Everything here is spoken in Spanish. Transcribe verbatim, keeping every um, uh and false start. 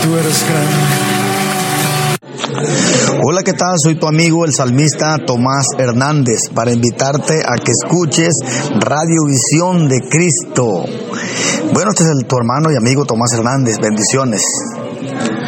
tú eres grande. Hola, ¿qué tal? Soy tu amigo el salmista Tomás Hernández para invitarte a que escuches Radiovisión de Cristo. Bueno, este es el, tu hermano y amigo Tomás Hernández. Bendiciones.